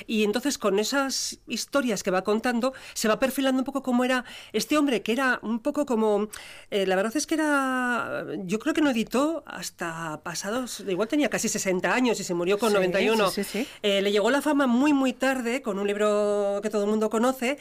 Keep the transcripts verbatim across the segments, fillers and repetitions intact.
y entonces con esas historias que va contando se va perfilando un poco cómo era este hombre, que era un poco como, eh, la verdad es que era, yo creo que no editó hasta pasados, igual tenía casi sesenta años y se murió con sí, noventa y uno. Sí, sí, sí. Eh, le llegó la fama muy muy tarde con un libro que todo el mundo conoce,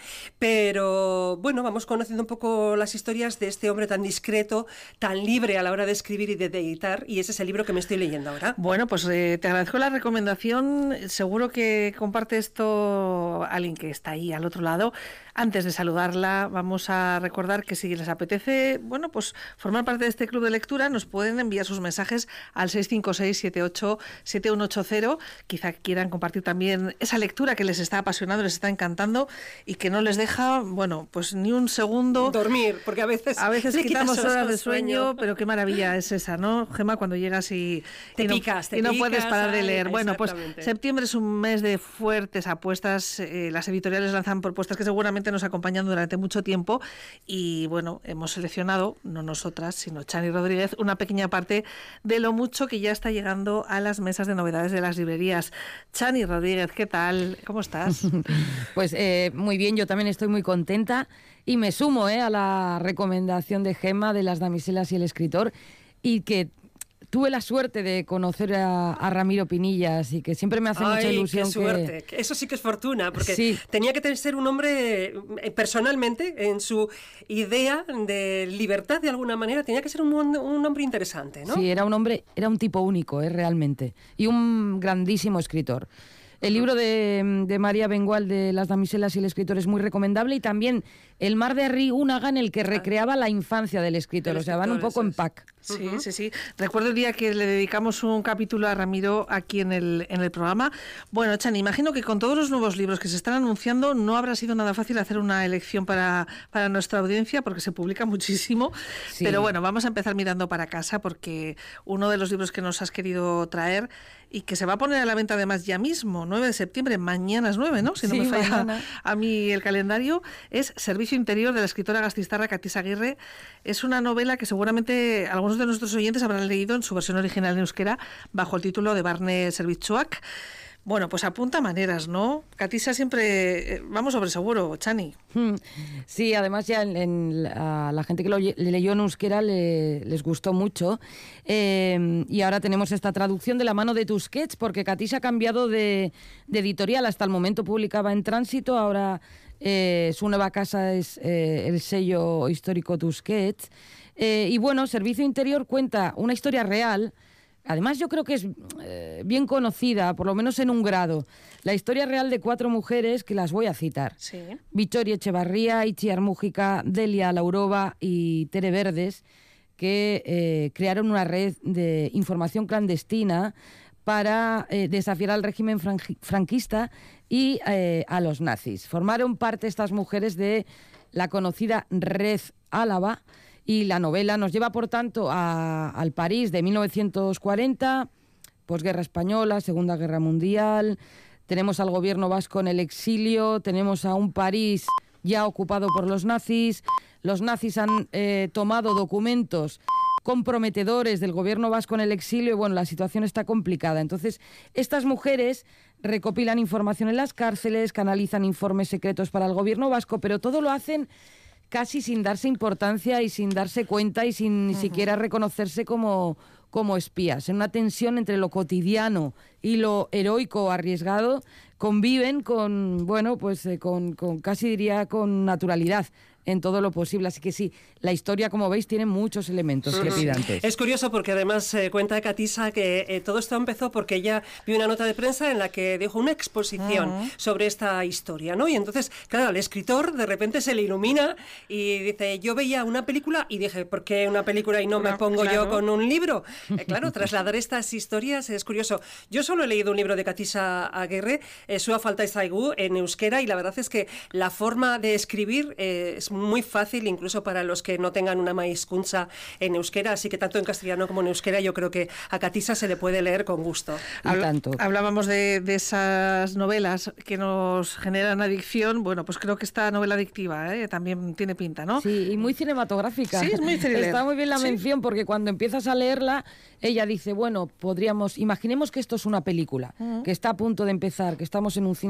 pero bueno, vamos conociendo un poco las historias de este hombre tan discreto, tan libre a la hora de escribir y de, de editar, y ese es el libro que me estoy leyendo ahora. Bueno, pues eh, te agradezco la recomendación. Seguro que comparte esto alguien que está ahí al otro lado. Antes de saludarla, vamos a recordar que si les apetece, bueno, pues formar parte de este club de lectura, nos pueden enviar sus mensajes al seis cinco seis, siete ocho, siete uno ocho cero. Quizá quieran compartir también esa lectura que les está apasionando, les está encantando y que no les deja, bueno, pues ni un segundo dormir, porque a veces a veces quitamos horas de sueño, sueño, pero qué maravilla es esa, ¿no, Gemma? Cuando llegas y, te y no, picas, te y no picas, puedes parar de leer. Ay, bueno, pues septiembre es un mes de fuertes apuestas. Eh, las editoriales lanzan propuestas que seguramente nos acompañan durante mucho tiempo y bueno, hemos seleccionado, no nosotras, sino Chani Rodríguez, una pequeña parte de lo mucho que ya está llegando a las mesas de novedades de las librerías. Chani Rodríguez, ¿qué tal? ¿Cómo estás? Pues eh, muy bien, yo también estoy muy contenta y me sumo eh, a la recomendación de Gemma de Las damiselas y el escritor, y que tuve la suerte de conocer a, a Ramiro Pinillas y que siempre me hace Ay, mucha ilusión. Qué suerte. Que... Eso sí que es fortuna, porque sí. tenía que ser un hombre, personalmente, en su idea de libertad de alguna manera, tenía que ser un, un hombre interesante, ¿no? Sí, era un hombre, era un tipo único, eh, realmente, y un grandísimo escritor. El libro de, de María Bengual de Las damiselas y el escritor es muy recomendable, y también El mar de Ri Unaga, en el que recreaba la infancia del escritor, o sea, van un poco en pack. Sí, sí, sí. Recuerdo el día que le dedicamos un capítulo a Ramiro aquí en el, en el programa. Bueno, Chani, imagino que con todos los nuevos libros que se están anunciando no habrá sido nada fácil hacer una elección para, para nuestra audiencia, porque se publica muchísimo. Sí. Pero bueno, vamos a empezar mirando para casa, porque uno de los libros que nos has querido traer y que se va a poner a la venta además ya mismo, nueve de septiembre, mañana es nueve, ¿no? Si no sí, me falla mañana. a mí el calendario, es Servicio Interior, de la escritora gastistarra Katisa Aguirre. Es una novela que seguramente algunos de nuestros oyentes habrán leído en su versión original en euskera bajo el título de Barne Zerbitzuak. Bueno, pues apunta maneras, ¿no? Katisa siempre, vamos sobre seguro, Chani. Sí, además ya en, en la, la gente que lo le leyó en euskera le, les gustó mucho. Eh, y ahora tenemos esta traducción de la mano de Tusquets, porque Katisa ha cambiado de, de editorial. Hasta el momento publicaba en Tránsito, ahora eh, su nueva casa es eh, el sello histórico Tusquets. Eh, y bueno, Servicio Interior cuenta una historia real. Además, yo creo que es eh, bien conocida, por lo menos en un grado, la historia real de cuatro mujeres que las voy a citar. Sí. Victoria Echevarría, Itziar Mújica, Delia Laurova y Tere Verdes, que eh, crearon una red de información clandestina para eh, desafiar al régimen franquista y eh, a los nazis. Formaron parte estas mujeres de la conocida Red Álava. Y la novela nos lleva, por tanto, a, al París de mil novecientos cuarenta, posguerra española, Segunda Guerra Mundial, tenemos al gobierno vasco en el exilio, tenemos a un París ya ocupado por los nazis, los nazis han eh, tomado documentos comprometedores del gobierno vasco en el exilio y bueno, la situación está complicada. Entonces, estas mujeres recopilan información en las cárceles, canalizan informes secretos para el gobierno vasco, pero todo lo hacen casi sin darse importancia y sin darse cuenta y sin ni uh-huh. siquiera reconocerse como, como espías. En una tensión entre lo cotidiano y lo heroico arriesgado, conviven con, bueno, pues eh, con, con casi diría con naturalidad en todo lo posible. Así que sí, la historia, como veis, tiene muchos elementos trepidantes. Es curioso porque además eh, cuenta Katisa que eh, todo esto empezó porque ella vio una nota de prensa en la que dejó una exposición uh-huh. sobre esta historia, ¿no? Y entonces, claro, al escritor de repente se le ilumina y dice, yo veía una película y dije, ¿por qué una película y no, no me pongo claro. yo con un libro? Eh, claro, trasladar estas historias es curioso. Yo solo he leído un libro de Katisa Aguirre, eh, Sua falta zaigu, en euskera, y la verdad es que la forma de escribir eh, es muy fácil, incluso para los que no tengan una maizkuntza en euskera, así que tanto en castellano como en euskera yo creo que a Katisa se le puede leer con gusto. Habl- tanto. Hablábamos de, de esas novelas que nos generan adicción. Bueno, pues creo que esta novela adictiva ¿eh? también tiene pinta, ¿no? Sí, y muy cinematográfica. Sí, es muy thriller. Está muy bien la sí. mención, porque cuando empiezas a leerla, ella dice, bueno, podríamos, imaginemos que esto es una película, uh-huh. que está a punto de empezar, que estamos en un cine